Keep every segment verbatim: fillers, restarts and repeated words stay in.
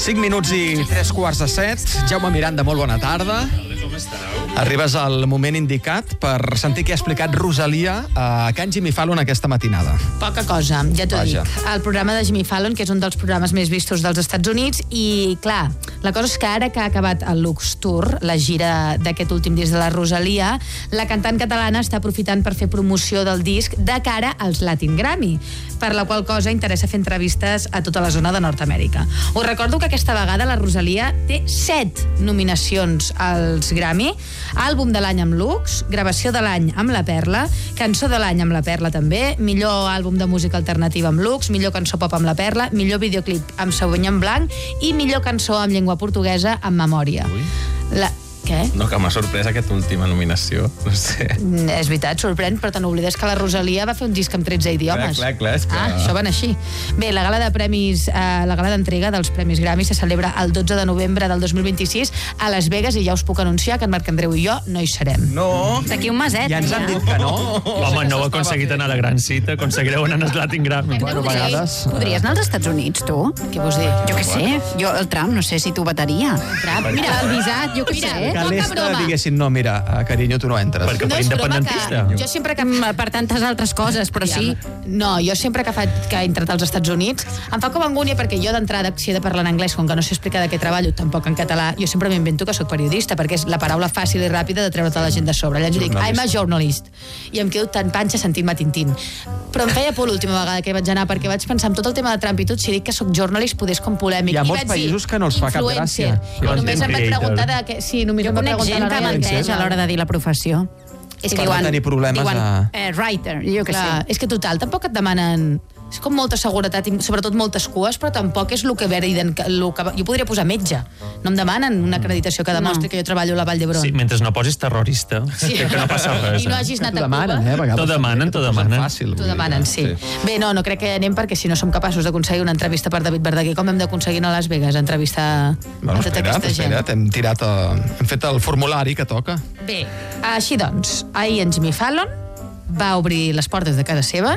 cinc minuts i tres quarts de set. Jaume Miranda, molt bona tarda. Com esteu? Arribes al moment indicat per sentir què ha explicat Rosalia a Can Jimmy Fallon aquesta matinada. Poca cosa, ja t'ho Vaja. dic. El programa de Jimmy Fallon, que és un dels programes més vistos dels Estats Units, i, clar, la cosa és que ara que ha acabat el Lux Tour, la gira d'aquest últim disc de la Rosalia, la cantant catalana està aprofitant per fer promoció del disc de cara als Latin Grammy, per la qual cosa interessa fer entrevistes a tota la zona de Nord-Amèrica. Us recordo que aquesta vegada la Rosalia té set nominacions als Grammy: àlbum de l'any amb Lux, gravació de l'any amb La Perla, cançó de l'any amb La Perla també, millor àlbum de música alternativa amb Lux, millor cançó pop amb La Perla, millor videoclip amb Sauvignon Blanc i millor cançó amb llengua portuguesa amb Memòria. Ui. La... Què? No, que m'ha sorprès aquesta última nominació. No sé. Mm, és veritat, sorprèn, però te n'oblides que la Rosalia va fer un disc amb tretze idiomes. Clar, clar, clar, és que... Ah, això van així. Bé, la gala de premis, eh, la gala d'entrega dels Premis Grammy se celebra el dotze de novembre del dos mil vint-i-sis a Las Vegas, i ja us puc anunciar que en Marc Andreu i jo no hi serem. No. D'aquí un meset. Ja ens han dit que no. Home, no heu aconseguit anar a la gran cita, aconseguireu anar als Latin Grammy. Bueno, a vegades... Podries anar als Estats Units, tu? Què vols dir? Jo què sé, jo, el Trump, no sé si t'ho vetaria. Trump, mira, el visat, jo què sé. Que Poca l'Esta broma. diguessin, no, mira, carinyo, tu no entres. Perquè No per és broma independentista. que jo sempre que... Per tantes altres coses, però sí. No, jo sempre que, fa, que he entrat als Estats Units em fa com angúnia, perquè jo d'entrada, si he de parlar en anglès, com que no sé explicar de què treballo, tampoc en català, jo sempre m'invento que sóc periodista, perquè és la paraula fàcil i ràpida de treure-te la gent de sobre. Llavors jo dic, I'm a journalist. I em quedo tan panxa sentint-me Tintín. Però em feia por l'última vegada que hi vaig anar, perquè vaig pensar en tot el tema de Trump i tot, si dic que sóc journalist, poder com polèmic. Hi ha I molts vaig dir, països que no els fa cap influencer. gràcia. I només em vaig Content preguntar de què... Sí, només Jo em va conec preguntar gent que la menteix a l'hora de dir la professió. És Per no tenir problemes diuen, a- eh, writer, jo què Clar, sé. és que total, tampoc et demanen... És com molta seguretat i sobretot moltes cues, però tampoc és el que veriden... El que... Jo podria posar metge. No em demanen una acreditació que demostri No. que jo treballo a la Vall d'Hebron. Sí, mentre no posis terrorista, Sí. crec que no passa res. I no eh? hagis Que anat t'ho a Cuba. demanen, eh, a vegades. T'ho demanen, t'ho Que posen demanen. Fàcil, T'ho vull dir, demanen, sí. Bé, no, no crec que anem, perquè si no som capaços d'aconseguir una entrevista per David Verdaguer, com hem d'aconseguir a Las Vegas entrevistar Bueno, a tota espera't, aquesta gent. espera't, hem tirat... El... Hem fet el formulari que toca. Bé, així doncs, ahir en Jimmy Fallon va obrir les portes de casa seva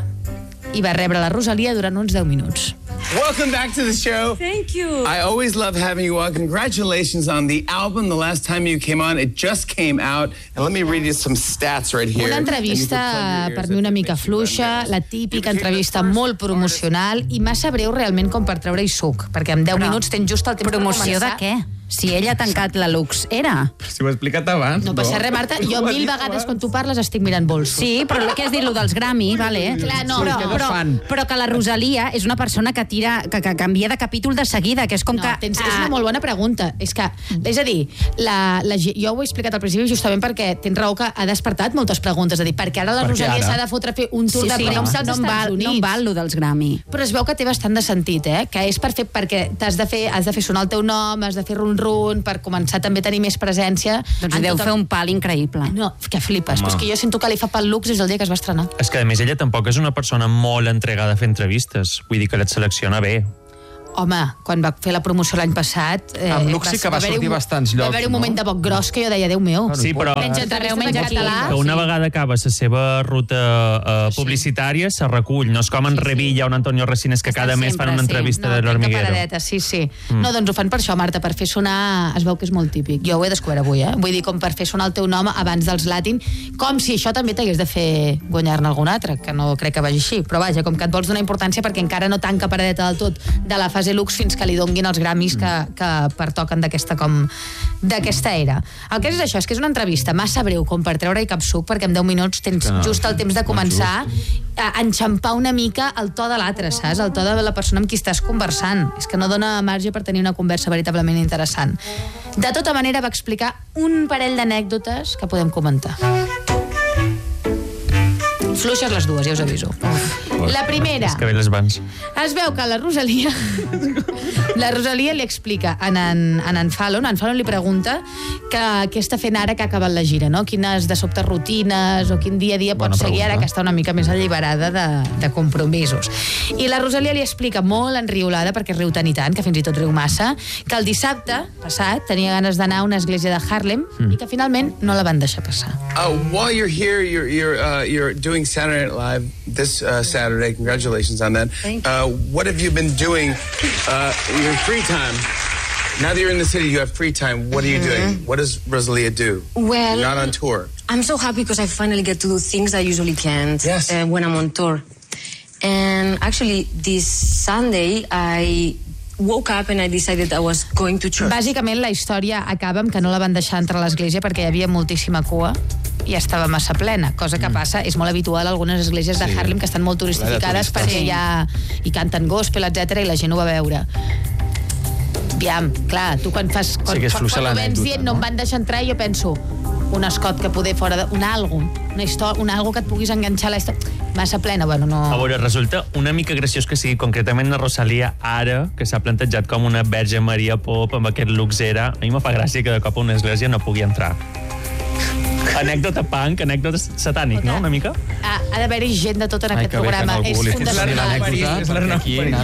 i va rebre la Rosalia durant uns deu minuts. Welcome back to the show. Thank you. I always love having you on. Congratulations on the album. The last time you came on, it just came out. And let me read you some stats right here. Una And you entrevista can plug your per ears mi una if it mica makes you fluixa, better. la típica entrevista molt promocional i massa breu realment com per treure-hi suc, perquè en deu Però, minuts tens just el temps Promoció per de començar. què? Si ella ha tancat la Lux, era. Si ho he explicat abans. No passa res, Marta. Jo mil vegades quan tu parles estic mirant bolsos. Sí, però què has dit, lo dels Grammy, vale? Clar, no, però, és que no però, fan. però que la Rosalia és una persona que tira, que, que canvia de capítol de seguida, que és com No, que... tens, és una molt bona pregunta. És que, és a dir, la, la, ge- jo ho he explicat al principi justament perquè tens raó que ha despertat moltes preguntes. És a dir, perquè ara la Per què Rosalia ara? s'ha de fotre a fer un tour Sí, de sí, no, premsa als no, em Estats val, Units. no em val lo dels Grammy. Però es veu que té bastant de sentit, eh? Que és per fer, perquè t'has de fer, has de fer sonar el teu nom, has de fer run-run, per començar també a tenir més presència. Doncs en deu tot el- fer un pal increïble. No, que flipes. Però és que jo sento que li fa pel Lux des del dia que es va estrenar. És que, a més, ella tampoc és una persona molt entregada a fer entrevistes. Vull dir que et selecciona bé. Home, quan va fer la promoció l'any passat... Eh, Amb Lux sí que va haver-hi sortir un- bastants llocs, Va haver un no? moment de boc gros que jo deia, Déu meu. Sí, però Menja arreu, menja català. que una vegada acaba la seva ruta uh, publicitària, se recull. No és com en Revilla o en Antonio Resines, que cada mes fan una entrevista no, de tanca l'Hormiguero. paradeta, sí, sí. Mm. No, doncs ho fan per això, Marta, per fer sonar... Es veu que és molt típic. Jo ho he descobert avui, eh? Vull dir, com per fer sonar el teu nom abans dels Latin, com si això també t'hagués de fer guanyar-ne algun altre, que no crec que vagi així. Però vaja, com que et vols donar importància perquè encara no tanca paradeta del tot de la fase Lux fins que li donguin els Grammys que, que pertoquen d'aquesta com d'aquesta era. El que és això, és que és una entrevista massa breu com per treure-hi cap suc, perquè en deu minuts tens no, just el temps de començar a enxampar una mica el to de l'altre, saps? El to de la persona amb qui estàs conversant. És que no dona marge per tenir una conversa veritablement interessant. De tota manera, va explicar un parell d'anècdotes que podem comentar. Fluixes les dues, ja us aviso. La primera, És que bé les vans. es veu que la Rosalia la Rosalia li explica en en, en, en Fallon, en Fallon li pregunta que què està fent ara que ha acabat la gira, no? Quines de sobte rutines o quin dia a dia pot Bona seguir pregunta. ara que està una mica més alliberada de, de compromisos. I la Rosalia li explica molt enriolada, perquè riu tant i tant, que fins i tot riu massa, que el dissabte passat tenia ganes d'anar a una església de Harlem mm. i que finalment no la van deixar passar. Uh, while you're here, you're you're uh, you're doing Saturday Night Live this uh, Saturday. Congratulations on that. Thank Uh, what have you been doing uh, in your free time? Now that you're in the city, you have free time. What are you mm-hmm. doing? What does Rosalia do? Well, you're not on tour. I'm so happy because I finally get to do things I usually can't yes. uh, when I'm on tour. And actually, this Sunday, I woke up and I decided I was going to church. Bàsicament, la història acaba amb que no la van deixar entrar a l'església perquè hi havia moltíssima cua i estava massa plena, cosa que passa, és molt habitual a algunes esglésies de Harlem que estan molt turistificades perquè hi ha, hi canten gospel, etcètera, i la gent ho va veure. Aviam, clar, tu quan fas... Quan, sí que és quan, fluixa quan ho vens dient, no? no em van deixar entrar, jo penso, un escot que poder fora de... Un algo, una història, un algo que et puguis enganxar a la història... Massa plena, bueno, no... A veure, resulta una mica graciós que sigui concretament la Rosalia ara, que s'ha plantejat com una Verge Maria Pop amb aquest luxera. A mi me fa gràcia que de cop a una església no pugui entrar. Anècdota punk, anècdota satànic, no? Una mica? Ha, ha d'haver-hi gent de tot en Ai, aquest programa. És fundacional.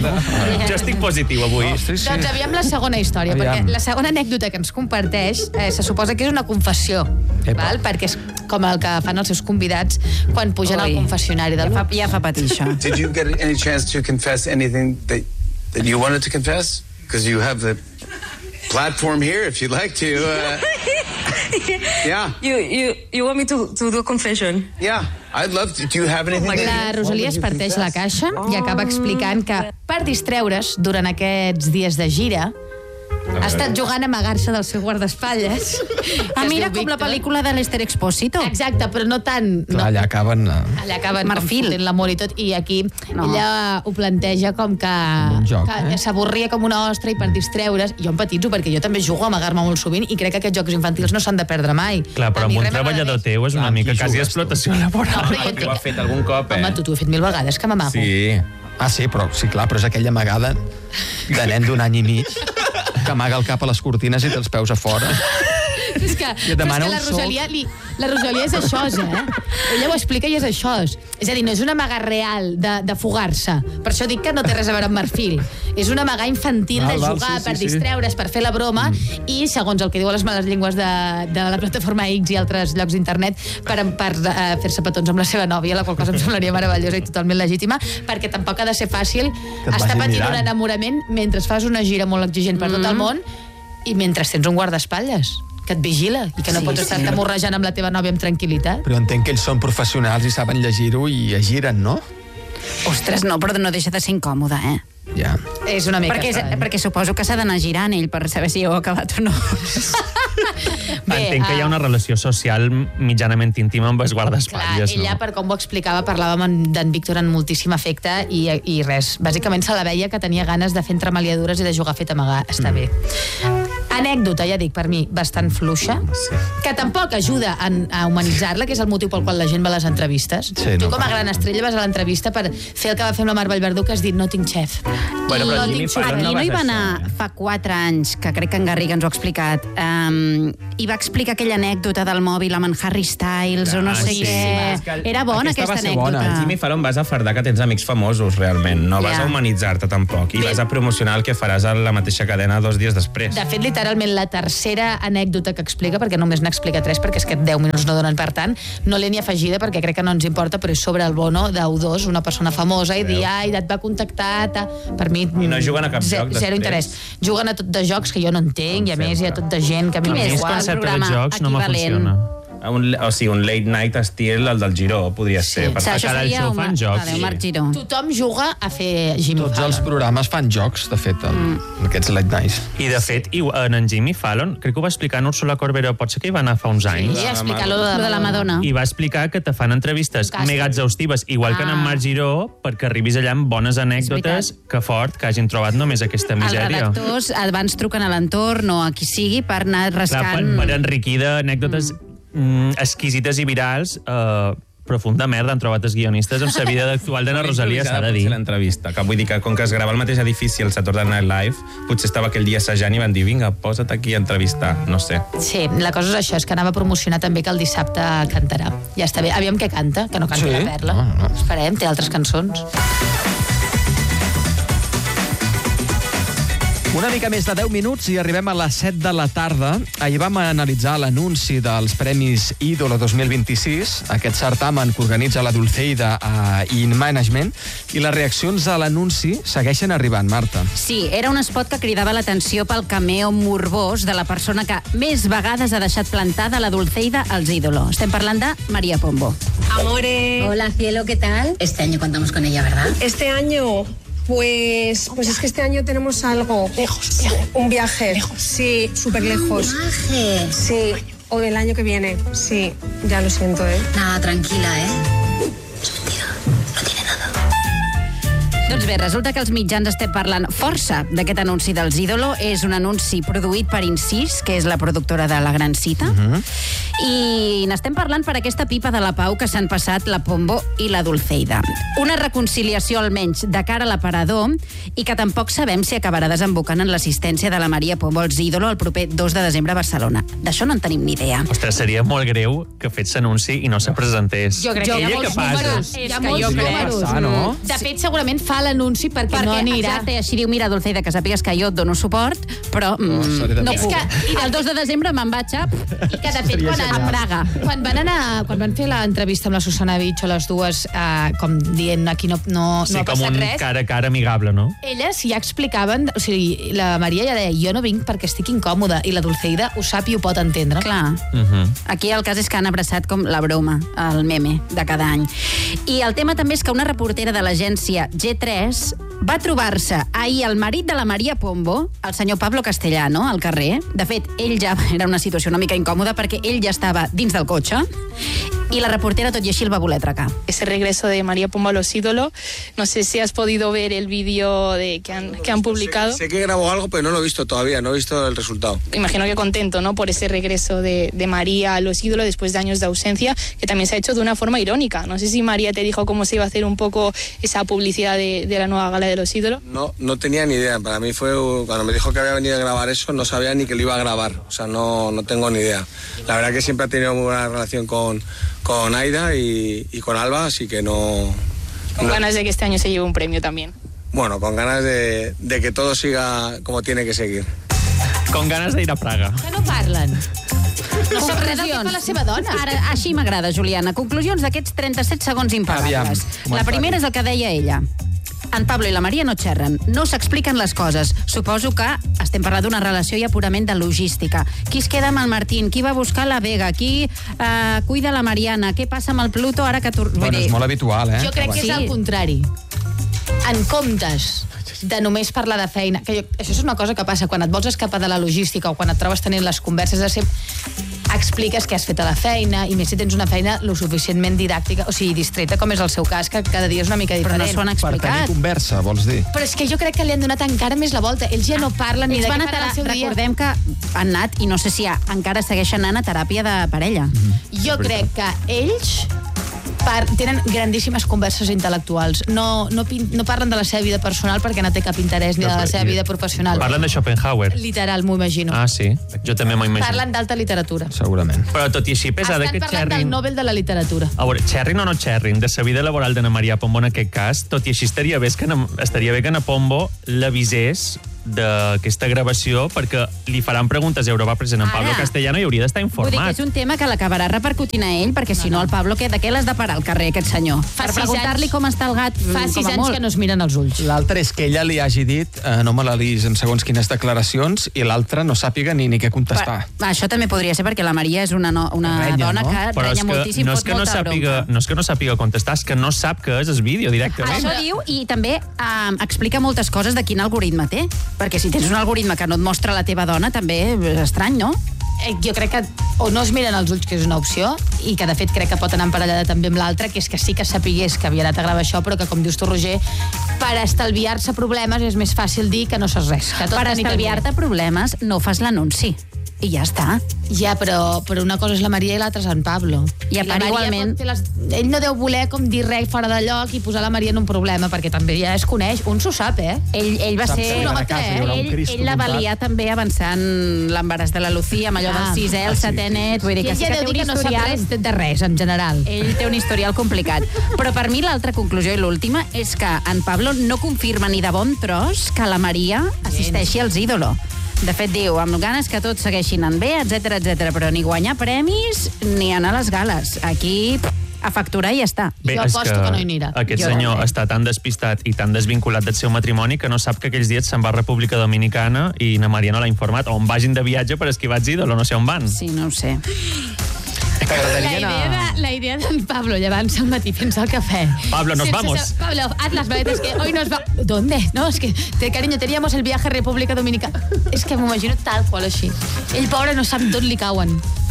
Jo estic positiu avui. No, sí, sí. Doncs aviam la segona història, aviam. Perquè la segona anècdota que ens comparteix eh, se suposa que és una confessió, val? Perquè és com el que fan els seus convidats quan pugen Oi. al confessionari de l'U. Ja fa patir això. Did you get any chance to confess anything that, that you wanted to confess? Because you have the platform here if you'd like to. Uh... Yeah. You, you, you want me to, to do a confession? Yeah, I'd love to. Do you have anything? Oh la Rosalia es parteix la caixa oh. i acaba explicant que per distreure's durant aquests dies de gira ha estat jugant a amagar-se del seu guardaespatlles. Ah, mira, com la pel·lícula de l'Ester Expósito. Exacte, però no tant... Clar, no. allà acaben... Allà acaben Marfil. fent l'amor i tot, i aquí no. ella ho planteja com que, joc, que eh? s'avorria com una ostra i per distreure's, jo empatitzo perquè jo també jugo a amagar-me molt sovint i crec que aquests jocs infantils no s'han de perdre mai. Clar, però amb un treballador teu és una mica quasi explotació laboral. No, ho ha fet algun cop, eh? Home, tu t'ho he fet mil vegades, que m'amago. Sí. Ah, sí, però sí, clar, però és aquella amagada de nen d'un any i mig que amaga el cap a les cortines i té els peus a fora. És que, és que la Rosalia, li, la Rosalia és això, eh? Ella ho explica i és això. És a dir, no és una amaga real de, de fugar-se. Per això dic que no té res a veure amb Marfil. És una amaga infantil val, de jugar val, sí, per sí, distreure's, sí. per fer la broma mm. i, segons el que diuen les males llengües de, de la plataforma X i altres llocs d'internet, per, per uh, fer-se petons amb la seva nòvia, la qual cosa em semblaria meravellosa i totalment legítima, perquè tampoc ha de ser fàcil estar patint mirant. un enamorament mentre fas una gira molt exigent per mm. tot el món i mentre tens un guardaespatlles que et vigila i que no sí, pots estar sí. morrejant amb la teva nòvia amb tranquil·litat. Però entenc que ells són professionals i saben llegir-ho i es giren, no? Ostres, no, però no deixa de ser incòmode, eh? Ja. És una mica perquè, és, perquè suposo que s'ha d'anar girant ell per saber si heu acabat o no. Bé, entenc que hi ha una relació social mitjanament íntima amb els guardaespatlles. Clar, ella, no? per com ho explicava, parlàvem d'en Víctor amb moltíssim afecte i, i res. Bàsicament se la veia que tenia ganes de fer entremaliadures i de jugar fet amagar. Està mm. bé. Anècdota, ja dic, per mi, bastant fluixa, sí. que tampoc ajuda a, a humanitzar-la, que és el motiu pel qual la gent va a les entrevistes. Sí, tu, no, com a gran estrella, vas a l'entrevista per fer el que va fer amb la Mar Vallverdú, que has dit, no tinc xef. Bueno, però no Jimmy Fallon Aquí no no hi va ser anar fa quatre anys, que crec que en Garriga ens ho ha explicat, um, i va explicar aquella anècdota del mòbil amb en Harry Styles o no sé sí. què. Era bona aquesta, aquesta anècdota. Bona. Jimmy Fallon vas a fardar que tens amics famosos, realment. No vas ja. a humanitzar-te tampoc. I Bé. vas a promocionar el que faràs a la mateixa cadena dos dies després. De fet, literalment, la tercera anècdota que explica, perquè només n'explica tres, perquè és que deu minuts no donen per tant, no l'he ni afegida perquè crec que no ens importa, però és sobre el Bono d'U dos, una persona famosa, i dir, ai, et va contactar... Ta... Per mi... I no juguen a cap zero, joc després. Zero interès. Juguen a tot de jocs que jo no entenc, i a més hi ha tot de gent que a mi m'és igual. El concepte de jocs no me funciona. Un, o sigui, un late night estil, el del Giró, podria Sí. ser. Per Sí, això cada seria show un- fan jocs. Vale, un Marc Giró. Tothom juga a fer Jimmy Tots Fallon. els programes fan jocs, de fet, en mm. aquests late nights. I, de fet, i, en en Jimmy Fallon, crec que ho va explicar en Úrsula Corbera, pot ser que hi va anar fa uns anys, I explicar lo de, Lo de la Madonna. i va explicar que te fan entrevistes Càsting. mega exhaustives, igual que en en Ah. Marc Giró, perquè arribis allà amb bones anècdotes que fort que hagin trobat només aquesta Els misèria. redactors abans truquen a l'entorn o a qui sigui per anar Clar, per, rascant... per enriquir d'anècdotes mm. exquisites i virals, eh, profunda merda han trobat els guionistes amb la vida d'actual de la Rosalia, s'ha de dir. L'entrevista, que vull dir que com que es grava al mateix edifici el Saturday Night Live, potser estava aquell dia assajant i van dir, vinga, posa't aquí a entrevistar, no sé. Sí, la cosa és això, és que anava a promocionar també que el dissabte cantarà. Ja està bé. Aviam què canta, que no canta Sí? la Perla. No, no. Esperem, té altres cançons. Una mica més de deu minuts i arribem a les set de la tarda. Ahir vam analitzar l'anunci dels Premis Ídolo dos mil vint-i-sis, aquest certamen que organitza la Dulceida a In Management, i les reaccions a l'anunci segueixen arribant, Marta. Sí, era un spot que cridava l'atenció pel cameo morbós de la persona que més vegades ha deixat plantada la Dulceida als Ídolo. Estem parlant de María Pombo. Amore. Hola, cielo, ¿qué tal? Este año contamos con ella, ¿verdad? Este año... Pues, pues es que este año tenemos algo. Lejos, viaje. Un viaje. Lejos. Sí, súper lejos. ¿Un viaje? Sí, o el año que viene. Sí, ya lo siento, ¿eh? Nada, tranquila, ¿eh? Es mentira, no tiene nada. Doncs bé, resulta que els mitjans estem parlant força d'aquest anunci dels Ídolo. És un anunci produït per Incís, que és la productora de La Gran Cita. Uh-huh. I n'estem parlant per aquesta pipa de la pau que s'han passat la Pombo i la Dulceida. Una reconciliació, almenys, de cara a l'aparador, i que tampoc sabem si acabarà desembocant en l'assistència de la María Pombo als Ídolo el proper dos de desembre a Barcelona. D'això no en tenim ni idea. Ostres, seria molt greu que fes l'anunci i no se presentés. Jo crec que hi ha molts números. Hi ha molts números. No? De fet, segurament fa l'anunci perquè, perquè no anirà. Exacte, i així diu, mira, Dulceida, que sàpigues que jo et dono suport, però mm, no puc. Que, el dos de desembre me'n vaig a... I que, de fet, quan, a Praga, quan van anar, quan van fer l'entrevista amb la Susana Vich o les dues, eh, com dient aquí no, no, sí, no ha passat res... Sí, com un cara a cara amigable, no? Elles ja explicaven, o sigui, la Maria ja deia, jo no vinc perquè estic incòmoda, i la Dulceida ho sap i ho pot entendre. Clar. Uh-huh. Aquí el cas és que han abraçat com la broma, el meme de cada any. I el tema també és que una reportera de l'agència G tres va trobar-se ahir el marit de la María Pombo, el senyor Pablo Castellano, al carrer. De fet, ell ja era una situació una mica incòmoda perquè ell ja estava dins del cotxe y la reportera tot i així el va voler atracar. Ese regreso de María Pombo a los Ídolos, no sé si has podido ver el vídeo de que han, que han publicado. Sé, sé que grabó algo, pero no lo he visto todavía, no he visto el resultado. Imagino que contento, ¿no?, por ese regreso de, de María a los Ídolos después de años de ausencia, que también se ha hecho de una forma irónica. No sé si María te dijo cómo se iba a hacer un poco esa publicidad de, de la nueva gala de los Ídolos. No, no tenía ni idea. Para mí fue, cuando me dijo que había venido a grabar eso, no sabía ni que lo iba a grabar. O sea, no, no tengo ni idea. La verdad que siempre ha tenido muy buena relación con, con Aida y, y con Alba, así que no... Con no, ganas de que este año se lleve un premio también. Bueno, con ganas de, de que todo siga como tiene que seguir. Con ganes d'ir a Praga. Que no parlen. No sap res del que fa la seva dona. Ara, així m'agrada, Juliana. Conclusions d'aquests trenta-set segons impagables. La primera és el que deia ella. En Pablo i la Maria no xerren, no s'expliquen les coses. Suposo que estem parlant d'una relació ja purament de logística. Qui es queda amb el Martín? Qui va buscar la Vega? Qui eh, cuida la Mariana? Què passa amb el Pluto ara que... Bueno, és molt habitual, eh? Jo crec que és al contrari. En comptes de només parlar de feina, que jo, això és una cosa que passa quan et vols escapar de la logística o quan et trobes tenint les converses de sempre, expliques què has fet a la feina, i més si tens una feina lo suficientment didàctica, o sigui, distreta, com és el seu cas, que cada dia és una mica diferent. Però no s'ho han explicat. Per tenir conversa, vols dir? Però és que jo crec que li han donat encara més la volta. Ells ja no parlen ni de què fan el seu dia. Recordem que han anat, i no sé si encara segueixen anant a teràpia de parella. Mm-hmm. Jo crec que ells par tenen grandíssimes converses intel·lectuals. No, no, no parlen de la seva vida personal perquè no té cap interès ni de la seva vida professional. Parlen de Schopenhauer. Literal, m'ho imagino. Ah, sí? Jo també m'ho imagino. Parlen d'alta literatura. Segurament. Però tot i així, pesada que Estan parlant xerrin... del Nobel de la literatura. A veure, xerrin o no xerrin, de la vida laboral d'Anna Maria Pombo en aquest cas, tot i així estaria bé que, estaria bé que Anna Pombo l'avisés d'aquesta gravació, perquè li faran preguntes a Europa present en Pablo Castellano i hauria d'estar informat. Vull dir que és un tema que l'acabarà repercutint a ell, perquè si no, el Pablo, què, de què l'has de parar al carrer, aquest senyor? Fa per preguntar-li com està el gat. Fa sis anys que no es miren els ulls. L'altre és que ella li hagi dit eh, no me la lis en segons quines declaracions, i l'altre no sàpiga ni, ni què contestar. Per, això també podria ser perquè la Maria és una, no, una renya, dona no? que Però renya que moltíssim, no fot que no molta sàpiga, bronca. no és que no sàpiga contestar, és que no sap que és el vídeo directament. Això diu, i també eh, explica moltes coses de quin algoritme té, perquè si tens un algoritme que no et mostra la teva dona, també és estrany, no? Jo crec que o no es miren els ulls, que és una opció, i que de fet crec que pot anar emparellada també amb l'altra, que és que sí que sapigués que havia anat a gravar això, però que, com dius tu, Roger, per estalviar-se problemes és més fàcil dir que no saps res. Que tot per estalviar-te problemes no fas l'anunci. i ja està. Ja, però, però una cosa és la Maria i l'altra és en Pablo. I a part, igualment... Les... Ell no deu voler com dir res fora de lloc i posar la Maria en un problema, perquè també ja es coneix. Un s'ho sap, eh? Ell, ell va Sap ser... que a casa hi haurà un Ell, Cristo ell la muntat. valia també avançant l'embaràs de la Lucía, amb allò Ah, del sisè, el ah, sí, setè sí. net, vull dir I que ell sí ja que deu té dir un que no sap historial... res de res, en general. Ell té un historial complicat. Però per mi l'altra conclusió i l'última és que en Pablo no confirma ni de bon tros que la Maria assisteixi als ídolo. De fet, diu, amb ganes que tots segueixin en bé, etcètera, etcètera, però ni guanyar premis ni anar a les gales. Aquí, a facturar i ja està. Bé, Jo és aposto que no hi anirà. Aquest Jo senyor també. està tan despistat i tan desvinculat del seu matrimoni que no sap que aquells dies se'n va a República Dominicana i na Maria no l'ha informat, on vagin de viatge per esquivar els ídolos, no sé on van. Sí, no ho sé. La T'agradaria idea, anar... de, la idea d'en Pablo llevant-se al matí fent el cafè. Pablo, nos Sense vamos. sa- Pablo, haz las maletas que hoy nos va... ¿Dónde? No, es que, te, cariño, teníamos el viaje a República Dominicana. És que m'ho imagino tal qual així. Ell, pobre, no sap d'on li cauen.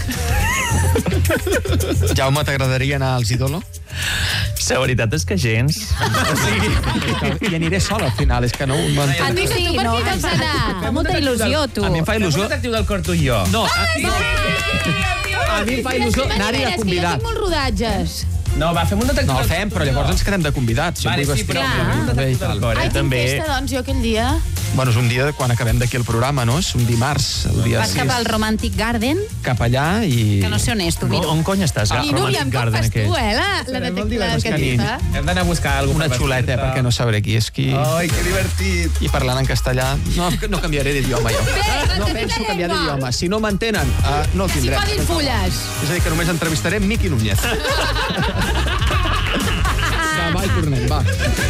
Jaume, t'agradaria anar als ídolo? La veritat és que gens. O sigui, I aniré sol al final, és que no, no A entenc. tu sí, no, no, vols anar? Fa molta il·lusió, tu. A mi em fa il·lusió... L'actiu del cor tu i jo. No, a, a mi em fa il·lusió anar-hi de És que jo convidat. tinc molts rodatges. No, va, fem un detectiu No, el del fem, cor però tu i llavors jo. ens quedem de convidats. Si Vale, em vull sí, vestir però Clar. fem un bé i detectiu tal. del cor, Ai, eh? tinc també- festa, doncs, jo aquell dia. Bueno, és un dia de quan acabem d'aquí el programa, no? És un dimarts, el dia Vas cap al sis. Romantic Garden, Cap allà i... que no sé on és, tu, on, miro. on cony estàs? I Núria, Romantic com Garden, fas tu, aquest. eh, la, la Serem molt detectiva divertits. catifa? Hem d'anar a buscar alguna Una xuleta, eh, perquè no sabré qui és qui. Ai, que divertit. I parlant en castellà... No, no canviaré d'idioma, jo. Bé, No la penso teva canviar llengua. d'idioma. Si no m'entenen, uh, no el Si tindrem. posin fulles. És a dir, que només entrevistarem Miqui Núñez. Va, va, i tornem, va.